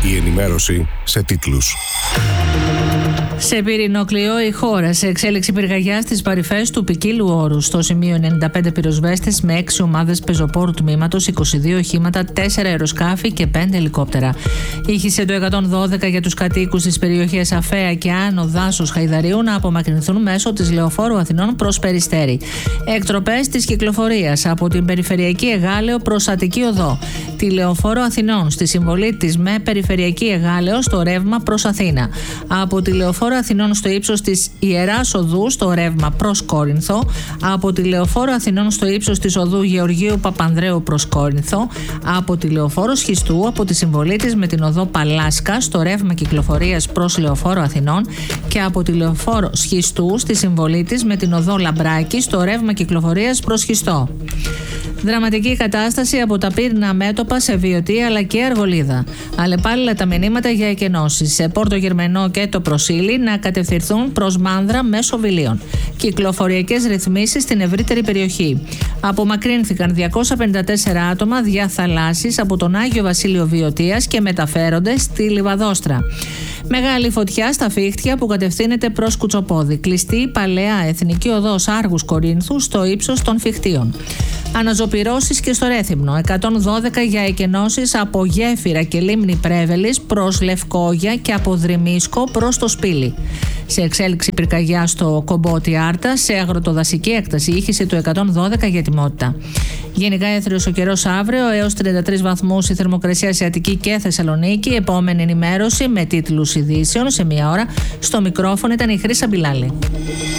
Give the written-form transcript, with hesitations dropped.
Η ενημέρωση σε τίτλους. Σε πυρηνοκλειό η χώρα, σε εξέλιξη πυρκαγιά στις παρυφές του Ποικίλου Όρους. Στο σημείο 95 πυροσβέστες με 6 ομάδες πεζοπόρου τμήματος, 22 οχήματα, 4 αεροσκάφη και 5 ελικόπτερα. Ήχησε το 112 για τους κατοίκους της περιοχής Αφαία και Άνω Δάσος Χαϊδαρίου να απομακρυνθούν μέσω της Λεωφόρου Αθηνών προς Περιστέρι. Εκτροπές της κυκλοφορίας από την Περιφερειακή Εγάλεο προς Αττική Οδό. Τη Λεωφόρο Αθηνών στη συμβολή της με Περιφερειακή Εγάλεο στο ρεύμα προς Αθήνα. Από τη Λεωφόρο Αθηνών στο ύψος της Ιεράς Οδού στο ρεύμα προς Κόρινθο. Από τη Λεωφόρο Αθηνών στο ύψος της οδού Γεωργίου Παπανδρέου προς Κόρινθο. Από τη Λεωφόρο Σχιστού από τη συμβολή της με την οδό Παλάσκα στο ρεύμα κυκλοφορίας προς Λεωφόρο Αθηνών. Και από τη Λεωφόρο Σχιστού στη συμβολή της με την οδό Λαμπράκη στο ρεύμα κυκλοφορίας προς Σχιστό. Δραματική κατάσταση από τα πύρνα μέτωπα σε Βιωτή αλλά και Αργολίδα. Αλλεπάλληλα τα μηνύματα για εκενώσεις σε Πόρτο Γερμενό και το Προσίλι να κατευθυνθούν προς Μάνδρα μέσω Βιλίων. Κυκλοφοριακές ρυθμίσεις στην ευρύτερη περιοχή. Απομακρύνθηκαν 254 άτομα δια θαλάσσης από τον Άγιο Βασίλειο Βιωτίας και μεταφέρονται στη Λιβαδόστρα. Μεγάλη φωτιά στα Φίχτια που κατευθύνεται προς Κουτσοπόδι. Κλειστή παλαιά εθνική οδός Άργους Κορίνθου στο ύψος των Φιχτίων. Αναζωπυρώσεις και στο Ρέθυμνο. 112 για εκενώσεις από Γέφυρα και Λίμνη Πρέβελης προς Λευκόγια και από Δρυμίσκο προς το Σπήλι. Σε εξέλιξη πυρκαγιά στο Κομπότι Άρτα, σε αγροτοδασική έκταση, ήχησε το 112 για τιμότητα. Γενικά έθριος ο καιρός αύριο, έως 33 βαθμούς η θερμοκρασία σε Αττική και Θεσσαλονίκη. Επόμενη ενημέρωση με τίτλους ειδήσεων σε 1 ώρα. Στο μικρόφωνο ήταν η Χρύσα Μπιλάλη.